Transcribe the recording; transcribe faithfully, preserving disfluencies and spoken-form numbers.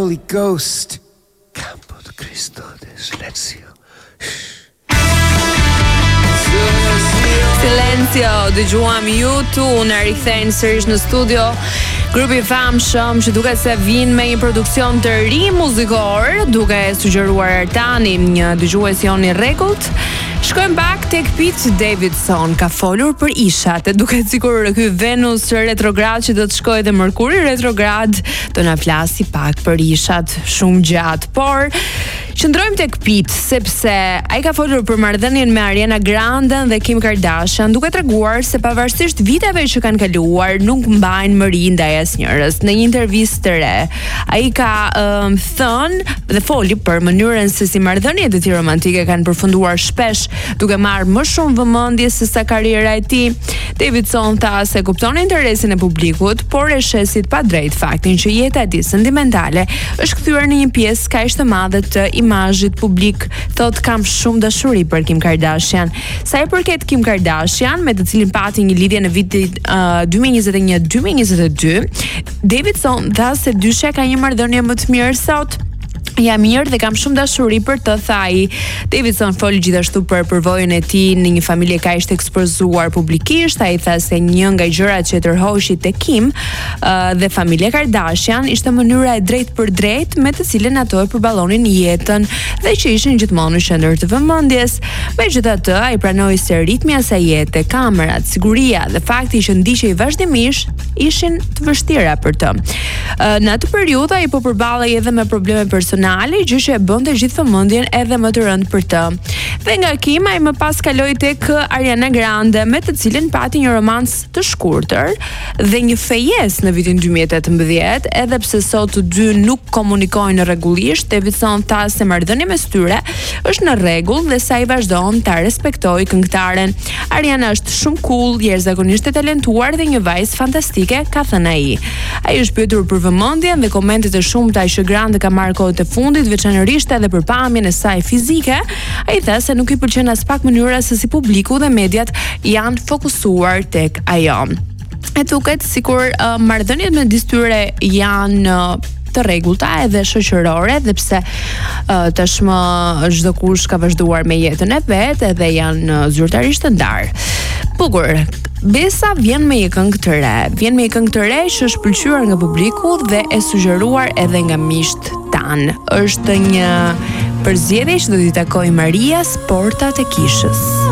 Holy Ghost. Campo de Cristo de Silenzio. Silenzio, dëgjuam YouTube, në rikthejnë sërish në studio. Grupi famshëm që duket se vin me një produksion të ri muzikor, duke sugjeruar tani një dëgjues joni rregullt. Shkojmë bak tek Pete Davidson, ka folur për ishat, e duket sikur ky Venus retrograd që do të shkojë dhe Merkuri retrograd do na flasi pak për ishat shumë gjatë, por qëndrojmë tek Pete sepse ai ka folur për marrëdhënien me Ariana Grande dhe Kim Kardashian, duke treguar se pavarësisht viteve që kanë kaluar, nuk mbajnë mëri ndaj asnjërs. Në një intervistë të re, ai ka um, thënë dhe foli për mënyrën se si marrëdhëniet e tij romantike kanë përfunduar shpesh duke marrë më shumë vëmendje se sa karriera e tij. Davidson tha se kupton interesin e publikut, por e shesit pa drejt faktin që jeta e tij sentimentale është kthyer në një pjesë kaq të madhe të imazhit publik. Thot, kam shumë dashuri për Kim Kardashian. Sa i përket Kim Kardashian, me të cilin pati një lidhje në vitin uh, dy mijë e njëzet e një dy mijë e njëzet e dy, Davidson tha se dyshja ka një marrëdhënie më të mirë sot. Ja mirë dhe kam shumë dashuri për të, tha ai. Davidson foli gjithashtu për përvojën e tij në një familje kaq të ekspozuar publikisht. Ai tha se një nga gjërat që tërhoqi te Kim uh, dhe familja Kardashian ishte mënyra e drejtë për drejtë me të cilën ato e përballonin jetën dhe që ishin gjithmonë në qendër të vëmendjes. Megjithatë, ai pranoi se ritmi i asaj jete, kamerat, siguria dhe fakti që ndiqej vazhdimisht ishin të vështira për të. Uh, në atë periudhë ai po përballej edhe me probleme personale, gjë që e bënte gjithë vëmendjen edhe më të rëndë për të. Dhe nga Kim ai më pas kaloi tek Ariana Grande, me të cilën pati një romans të shkurtër dhe një fejes në vitin dy mijë e tetëmbëdhjetë, edhe pse sot të dy nuk komunikojnë rregullisht. Davidson tha se marrëdhënia mes tyre është në rregull dhe sa i vazhdon ta respektojë këngëtaren. Ariana është shumë cool, jashtëzakonisht e talentuar dhe një vajzë fantastike, ka thënë ai. Ai është pyetur për vëmendjen dhe komentet e shumta që Grande ka marrë kohët e fundit, veçanërisht edhe për pamjen e saj fizike. Ai tha se nuk i pëlqen as pak mënyra se si publiku dhe mediat janë fokusuar tek ajo. E duket sikur uh, marrëdhëniet me disë tyre janë uh, të rregullta edhe shoqërore, dhe pse uh, tashmë çdo kush ka vazhduar me jetën e vet edhe janë uh, zyrtarisht të ndarë. Bukur. Besa vjen me një këngë të re. Vjen me një këngë të re që është pëlqyer nga publiku dhe e sugjeruar edhe nga miqtë tan. Është një përzgjedhje që do t'i takojë Marias, Portat e Kishës.